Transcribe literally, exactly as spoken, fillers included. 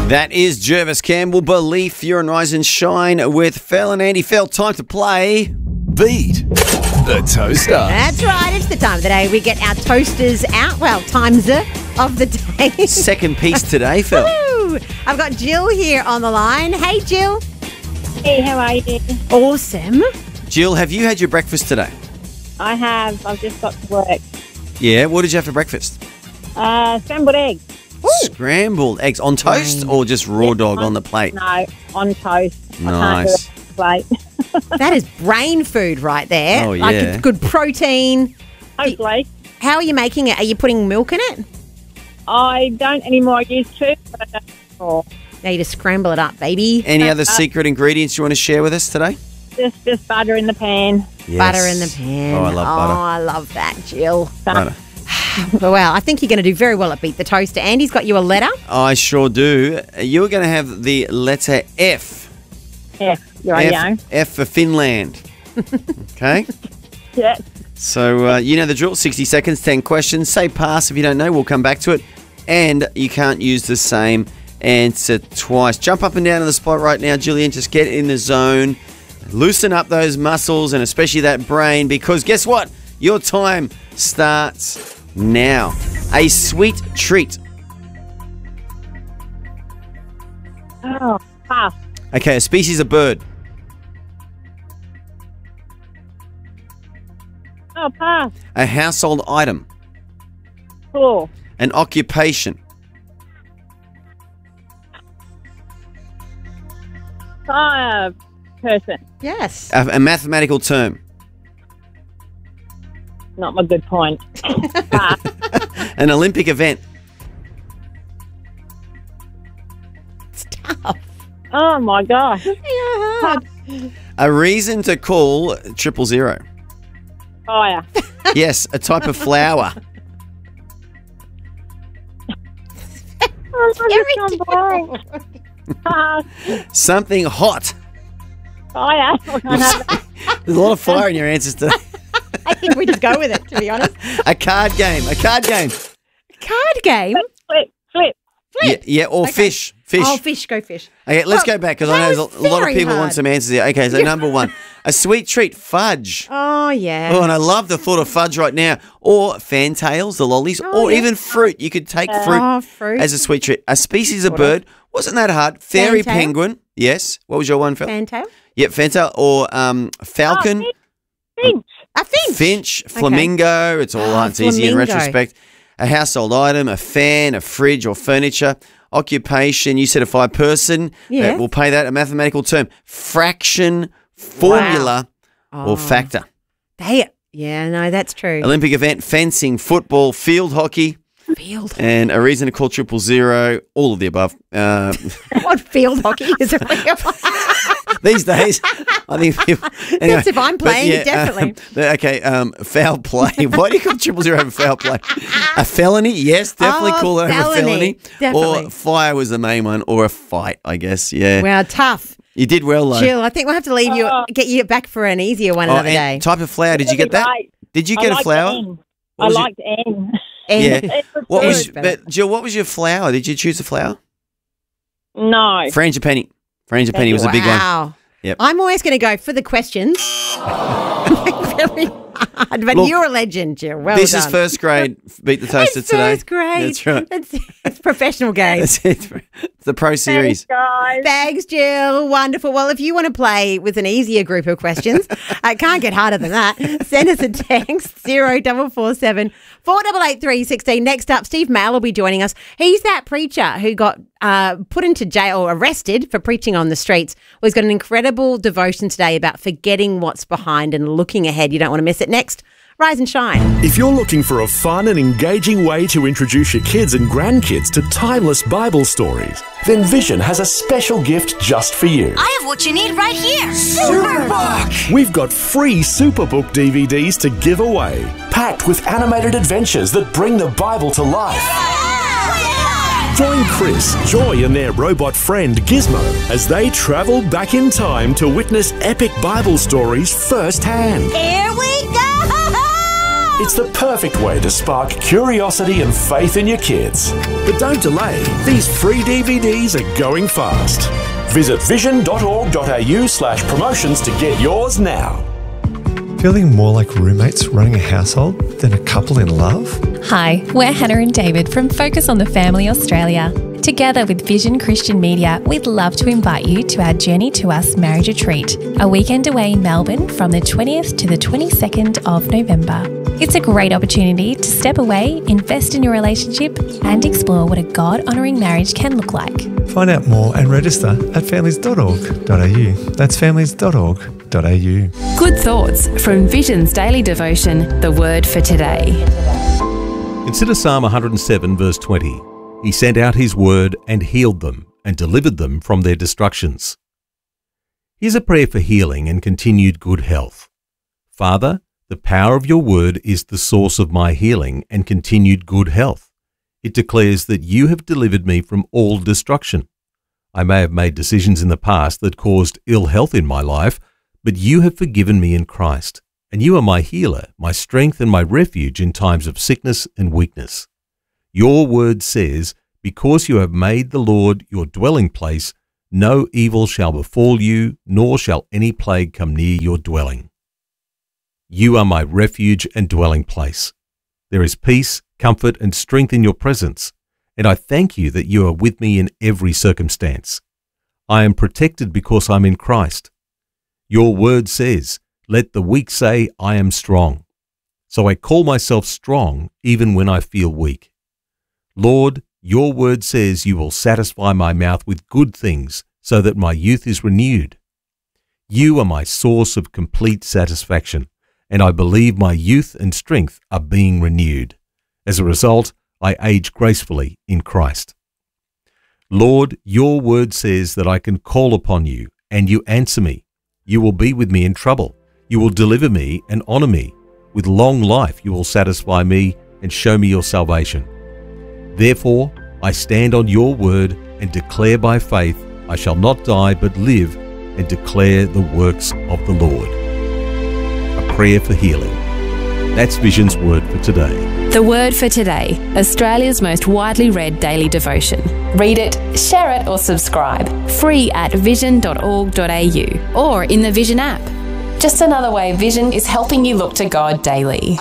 That is Jervis Campbell, Belief. You're on Rise and Shine with Phil and Andy. Phil, time to play Beat the Toaster. That's right. It's the time of the day we get our toasters out. Well, times of the day. Second piece today, Phil. Woo! I've got Jill here on the line. Hey, Jill. Hey, how are you? Awesome. Jill, have you had your breakfast today? I have. I've just got to work. Yeah, what did you have for breakfast? Uh, scrambled eggs. Scrambled eggs on toast or just raw dog on the plate? No, on toast. Nice. I can't do it on the plate. That is brain food right there. Oh, Like yeah. it's good protein. Hopefully. How are you making it? Are you putting milk in it? I don't anymore. I used to, but I don't anymore. Now you just scramble it up, baby. Any other secret ingredients you want to share with us today? Just, just butter in the pan. Yes. Butter in the pan. Oh, I love butter. Oh, I love that, Jill. Butter. Well, I think you're going to do very well at Beat the Toaster. Andy's got you a letter. I sure do. You're going to have the letter F. Yeah, right, yeah. F, F for Finland. Okay? Yeah. So uh, you know the drill. sixty seconds, ten questions. Say pass if you don't know. We'll come back to it. And you can't use the same answer twice. Jump up and down on the spot right now, Jillian. Just get in the zone. Loosen up those muscles and especially that brain, because guess what? Your time starts now. A sweet treat. Oh, pass. Okay, a species of bird. Oh, pass. A household item. Floor. An occupation. Fire person. Yes. A, a mathematical term. Not my good point. Pass. An Olympic event. It's tough. Oh, my gosh. Yeah. A reason to call triple zero. Fire. Yes, a type of flower. Oh, Pass. Something hot. Fire. I can't have that. There's a lot of fire in your answers today. I think we just go with it, to be honest. A card game. A card game. Card game. Flip. Flip. Yeah, yeah, or Okay. fish. Fish. Oh, fish. Go fish. Okay, let's Well, go back because that I know was there's a, a lot of very people want hard. some answers here. Okay, so number one, a sweet treat, fudge. Oh, yeah. Oh, and I love the thought of fudge right now. Or fantails, the lollies, Oh, or yeah. even fruit. You could take fruit, Oh, fruit. as a sweet treat. A species of Sort bird. Wasn't that hard? Fairy Fantail? penguin. Yes. What was your one, Phil? Fantail. Yep, fantail. Or um, falcon. Oh, finch. A finch. Finch, flamingo. It's all Ah, it's easy in flamingo. retrospect. A household item, a fan, a fridge or furniture. Occupation, you said a five person. Yeah. Uh, we'll pay that. A mathematical term. Fraction, formula, Oh. or factor. They, yeah, no, that's true. Olympic event, fencing, football, field hockey, Field. and a reason to call triple zero. All of the above. Uh, What field hockey is it? these days, I think people. Anyway, That's if I'm but playing, yeah, definitely. um, the- okay, um, foul play. Why do you call triple zero a foul play? A felony? Yes, definitely Oh, call it a felony. felony. Definitely. Or fire was the main one, or a fight, I guess. Yeah. Wow, tough. You did well, though. Jill, I think we'll have to leave you, get you back for an easier one Oh, another day. and type of flower, did you get that? Right. Did you I get a liked flower? N. What I was your- liked N. And Yeah. It was What was, good. better. but Jill, what was your flower? Did you choose a flower? No. Frangipani. Frangipani was a big one. Wow. Yep. I'm always going to go for the questions. Very hard, but Look, you're a legend, Jill. Well this done. is first grade Beat the Toaster It's today. first grade. That's right. It's, it's professional game. That's it. It's the pro series. Thanks, guys. Thanks, Jill. Wonderful. Well, if you want to play with an easier group of questions, it can't get harder than that. Send us a text, zero four four seven, four eight eight three one six. Next up, Steve Mail will be joining us. He's that preacher who got uh, put into jail or arrested for preaching on the streets. Well, he's got an incredible devotion today about forgetting what's behind and looking ahead. You don't want to miss it. Next, Rise and Shine. If you're looking for a fun and engaging way to introduce your kids and grandkids to timeless Bible stories, then Vision has a special gift just for you. I have what you need right here. Superbook! We've got free Superbook D V Ds to give away, packed with animated adventures that bring the Bible to life. Join Chris, Joy and their robot friend Gizmo as they travel back in time to witness epic Bible stories firsthand. Here we go! It's the perfect way to spark curiosity and faith in your kids. But don't delay. These free D V Ds are going fast. Visit vision.org.au slash promotions to get yours now. Feeling more like roommates running a household than a couple in love? Hi, we're Hannah and David from Focus on the Family Australia. Together with Vision Christian Media, we'd love to invite you to our Journey to Us marriage retreat, a weekend away in Melbourne from the twentieth to the twenty-second of November. It's a great opportunity to step away, invest in your relationship, and explore what a God-honouring marriage can look like. Find out more and register at families dot org dot a u. That's families dot org dot a u. Good thoughts from Vision's daily devotion, The Word for Today. Consider Psalm one hundred seven, verse twenty. He sent out his word and healed them and delivered them from their destructions. Here's a prayer for healing and continued good health. Father, the power of your word is the source of my healing and continued good health. It declares that you have delivered me from all destruction. I may have made decisions in the past that caused ill health in my life, but you have forgiven me in Christ, and you are my healer, my strength and my refuge in times of sickness and weakness. Your word says, because you have made the Lord your dwelling place, no evil shall befall you, nor shall any plague come near your dwelling. You are my refuge and dwelling place. There is peace, comfort, and strength in your presence, and I thank you that you are with me in every circumstance. I am protected because I'm in Christ. Your word says, let the weak say, I am strong. So I call myself strong even when I feel weak. Lord, your word says you will satisfy my mouth with good things so that my youth is renewed. You are my source of complete satisfaction, and I believe my youth and strength are being renewed. As a result, I age gracefully in Christ. Lord, your word says that I can call upon you, and you answer me. You will be with me in trouble. You will deliver me and honor me. With long life you will satisfy me and show me your salvation. Therefore, I stand on your word and declare by faith I shall not die but live and declare the works of the Lord. A prayer for healing. That's Vision's Word for Today. The Word for Today, Australia's most widely read daily devotion. Read it, share it or subscribe. Free at vision dot org dot a u or in the Vision app. Just another way Vision is helping you look to God daily.